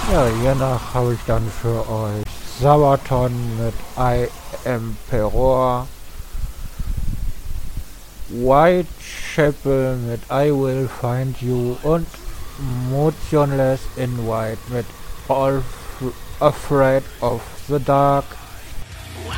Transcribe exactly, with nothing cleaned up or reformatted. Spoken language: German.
Ja, hiernach habe ich dann für euch Sabaton mit I Emperor, Whitechapel mit I Will Find You und Motionless in White mit All F Afraid of the Dark.